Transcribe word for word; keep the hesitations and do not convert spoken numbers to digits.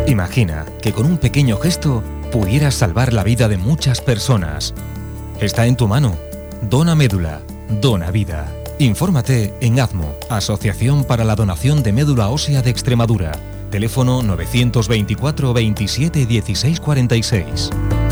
Imagina que con un pequeño gesto pudieras salvar la vida de muchas personas. Está en tu mano. Dona médula. Dona vida. Infórmate en ADMO, Asociación para la Donación de Médula Ósea de Extremadura. Teléfono novecientos veinticuatro veintisiete dieciséis cuarenta y seis.